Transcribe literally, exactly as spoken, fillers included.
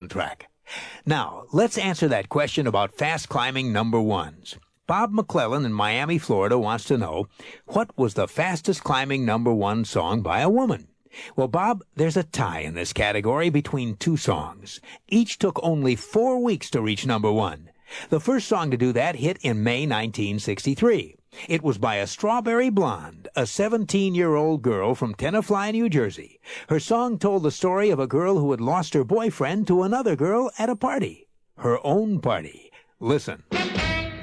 track. Now, let's answer that question about fast-climbing number ones. Bob McClellan in Miami, Florida wants to know, what was the fastest-climbing number one song by a woman? Well, Bob, there's a tie in this category between two songs. Each took only four weeks to reach number one. The first song to do that hit in May nineteen sixty-three. It was by a Strawberry Blonde, a seventeen-year-old girl from Tenafly, New Jersey. Her song told the story of a girl who had lost her boyfriend to another girl at a party. Her own party. Listen.